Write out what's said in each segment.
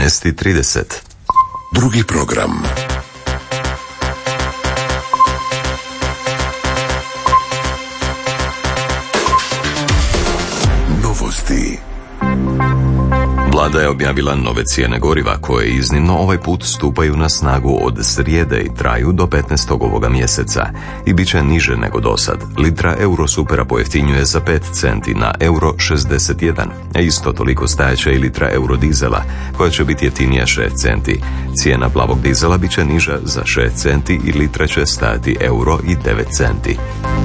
13:30. Drugi program. Novosti. Vlada je objavila nove cijene goriva koje iznimno ovaj put stupaju na snagu od srijede i traju do 15. ovoga mjeseca i bit će niže nego dosad. Litra Eurosupera pojeftinjuje za 5 centi na euro 61, a isto toliko stajeće i litra Eurodizela koja će biti jeftinija 6 centi. Cijena plavog dizela bit će niža za 6 centi i litra će stajati euro i 9 centi.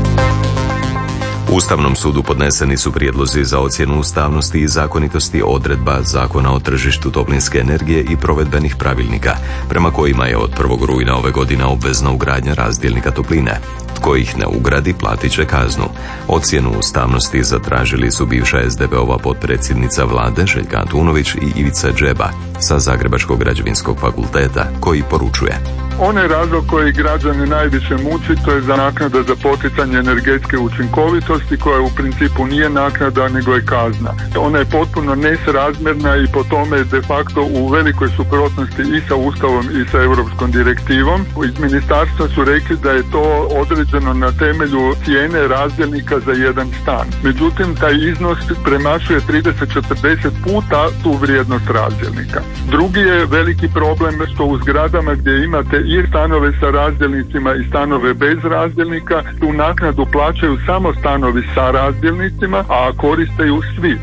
U Ustavnom sudu podneseni su prijedlozi za ocjenu ustavnosti i zakonitosti odredba Zakona o tržištu toplinske energije i provedbenih pravilnika, prema kojima je od 1. rujna ove godine obvezna ugradnja razdjelnika topline. Tko ih ne ugradi, platit će kaznu. Ocjenu ustavnosti zatražili su bivša SDP-ova potpredsjednica vlade Željka Antunović i Ivica Džeba sa Zagrebačkog građevinskog fakulteta, koji poručuje: onaj razlog koji građane najviše muči, to je za naknada za poticanje energetske učinkovitosti, koja u principu nije naknada nego je kazna. Ona je potpuno nesrazmjerna i po tome je de facto u velikoj suprotnosti i sa Ustavom i sa Europskom direktivom. Iz ministarstva su rekli da je to određeno na temelju cijene razdjelnika za jedan stan. Međutim, taj iznos premašuje 30-40 puta tu vrijednost razdjelnika. Drugi je veliki problem što u zgradama gdje imate i stanove sa razdjelnicima i stanove bez razdjelnika, tu naknadu plaćaju samo stanovi sa razdjelnicima, a koriste ju svi.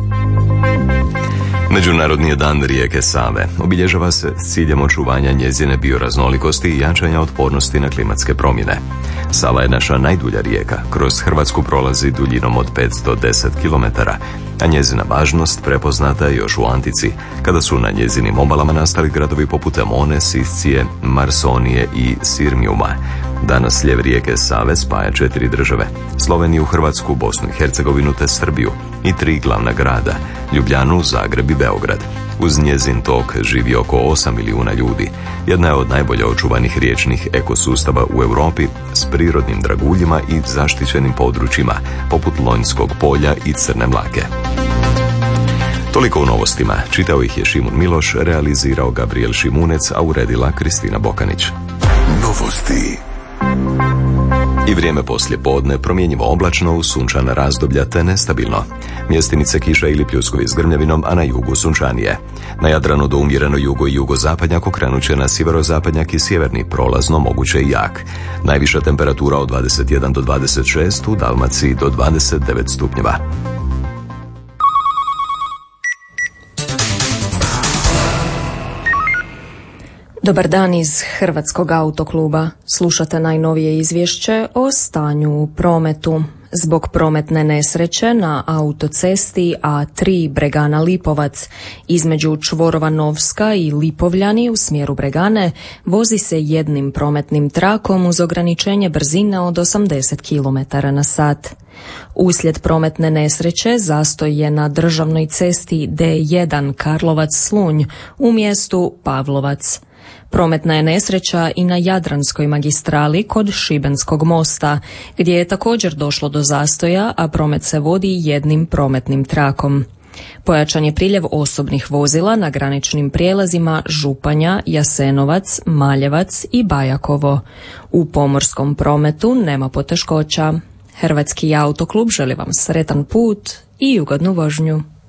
Međunarodni je dan rijeke Save. Obilježava se s ciljem očuvanja njezine bioraznolikosti i jačanja otpornosti na klimatske promjene. Sava je naša najdulja rijeka. Kroz Hrvatsku prolazi duljinom od 510 km, a njezina važnost prepoznata je još u antici, kada su na njezinim obalama nastali gradovi poput Emone, Siscije, Marsonije i Sirmiuma. Danas slijev rijeke Save spaja 4 države: Sloveniju, Hrvatsku, Bosnu i Hercegovinu te Srbiju i 3 glavna grada: Ljubljanu, Zagreb i Beograd. Uz njezin tok živi oko 8 milijuna ljudi. Jedna je od najbolje očuvanih riječnih ekosustava u Europi, s prirodnim draguljima i zaštićenim područjima poput Lonjskog polja i Crne Mlake. Toliko u novostima. Čitao ih je Šimun Miloš, realizirao Gabriel Šimunec, a uredila Kristina Bokanić. Novosti. I vrijeme poslije podne promjenjivo oblačno, uz sunčana razdoblja te nestabilno. Mjestimice kiša ili pljuskovi s grmljavinom, a na jugu sunčanije. Na Jadranu do umjereno jugo i jugozapadnjak okrenut će na sjeverozapadnjak i sjeverni, prolazno moguće i jak. Najviša temperatura od 21 do 26, u Dalmaciji do 29 stupnjeva. Dobar dan iz Hrvatskog autokluba. Slušate najnovije izvješće o stanju u prometu. Zbog prometne nesreće na autocesti A3 Bregana Lipovac između čvorova Novska i Lipovljani u smjeru Bregane vozi se jednim prometnim trakom uz ograničenje brzine od 80 km/h. Uslijed prometne nesreće zastoj je na državnoj cesti D1 Karlovac-Slunj u mjestu Pavlovac. Prometna je nesreća i na Jadranskoj magistrali kod Šibenskog mosta, gdje je također došlo do zastoja, a promet se vodi jednim prometnim trakom. Pojačan je priljev osobnih vozila na graničnim prijelazima Županja, Jasenovac, Maljevac i Bajakovo. U pomorskom prometu nema poteškoća. Hrvatski autoklub želi vam sretan put i ugodnu vožnju.